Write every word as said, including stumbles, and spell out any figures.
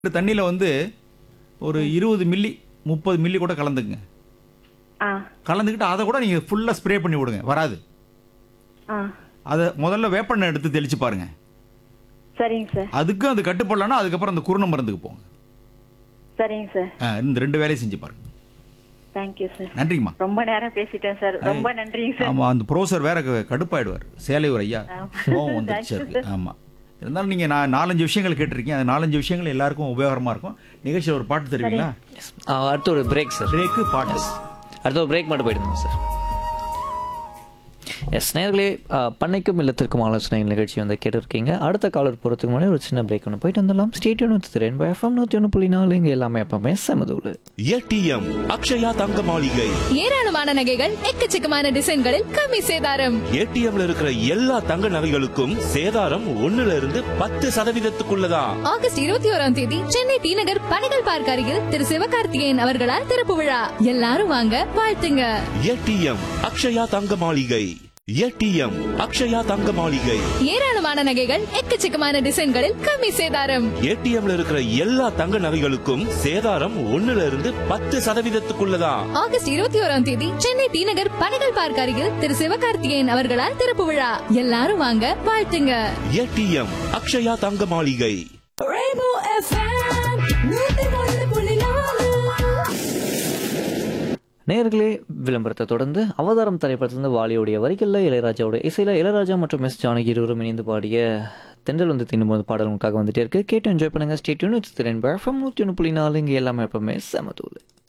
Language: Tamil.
தண்ணியில வந்து ஒரு இருபது மில்லி முப்பது மில்லி கூட கலந்துக்குங்க. ஆ கலந்துக்கிட்டு அதை கூட நீங்கள் ஃபுல்லாக ஸ்ப்ரே பண்ணி விடுங்க, வராது. ஆ அதை முதல்ல வேப்பெண்ணெய் எடுத்து தெளிச்சு பாருங்க. சரிங்க சார். அதுக்கும் அது கட்டுப்படலன்னா அதுக்கப்புறம் அந்த குருணை மருந்துக்கு போங்க. சரிங்க சார். ஆ, இந்த ரெண்டு வேலையும் செஞ்சு பாருங்க. Thank you sir. நன்றிங்கம்மா. ரொம்ப நேரம் பேசிட்டேன் சார். ரொம்ப நன்றிங்க சார். ஆமாம், அந்த ப்ரொஃபசர் வேற க- கடுப்பாயிடுவார். சேலையூர் ஐயா ஆமா. கோவம் வந்துடுச்சு அவருக்கு. ஆமாம், இருந்தாலும் நீங்கள் நான் நாலஞ்சு விஷயங்கள் கேட்டிருக்கீங்க. அந்த நாலஞ்சு விஷயங்கள் எல்லாருக்கும் உபயோகரமாக இருக்கும். நிகழ்ச்சியில் ஒரு பாட்டு தருவீங்களா? ஆ, அடுத்து ஒரு பிரேக் சார். பிரேக்கு பாட்டு. அடுத்து ஒரு பிரேக் மட்டும் போயிடுங்க சார். எஸ் நேர்களே, பண்ணைக்கும் இல்லத்திற்கும் ஆலோசனை நிகழ்ச்சி வந்து கேட்டிருக்கீங்க. அடுத்த காலர் போகிறதுக்கு முன்னாடி ஒரு சின்ன பிரேக் ஒன்று போயிட்டு வந்துடலாம். ஸ்டேடியம் நூற்றி ரெண்டு எஃப்எம் நூற்றி ஒன்று புள்ளி நாலு இங்கே எல்லாமே எப்பவுமே செமதூள். ஏடிஎம் அக்ஷயா தங்க மாளிகை. ஏராளமான நகைகள் எக்கச்சக்கமான டிசைன்களில் கம்மி சேதாரம். ஏடிஎம்ல இருக்கிற எல்லா தங்க நகைகளுக்கும் சேதாரம் ஒண்ணுல இருந்து பத்து சதவீதத்துக்குள்ளதான். ஆகஸ்ட் இருபத்தி ஓராம் தேதி சென்னை டி நகர் பனைகள் பார்க் அருகில் திரு சிவகார்த்திகேயன் அவர்களால் திறப்பு விழா. எல்லாரும் வாங்க, வாழ்த்துங்க. ஏடிஎம் அக்ஷயா தங்க மாளிகை. ஏடிஎம் அக்ஷயா தங்க மாளிகை. ஏராளமான நகைகள் எக்கச்சக்கமான டிசைன்களில் கம்மி சேதாரம். ஏடிஎம்ல இருக்கிற எல்லா தங்க நகைகளுக்கும் சேதாரம் ஒண்ணுல இருந்து பத்து சதவீதத்துக்குள்ளதான். ஆகஸ்ட் இருபத்தி ஓராம் தேதி சென்னை டி நகர் பனைகள் பார்க் அருகில் திரு சிவகார்த்திகேயன் அவர்களால் திறப்பு விழா. எல்லாரும் வாங்க, வாழ்த்துங்க. ஏடிஎம் அக்ஷயா தங்க மாளிகை. நேர்களே, விளம்பரத்தை தொடர்ந்து அவதாரம் திரைப்படத்திலிருந்து வாலியோடைய வரிகளில் இளையராஜாவோட இசையில் இளையராஜா மற்றும் எஸ் ஜானகி இருவரும் இணைந்து பாடிய தென்றல் வந்து தின்னும்போது பாடல் உங்களுக்காக வந்துட்டே இருக்கு. கேட்டு என்ஜாய் பண்ணுங்க. ஸ்டேட் யூனிட் நூற்றி ஒன்று புள்ளி நாலு இங்கே எல்லாமே எப்பவுமே செமதூள்.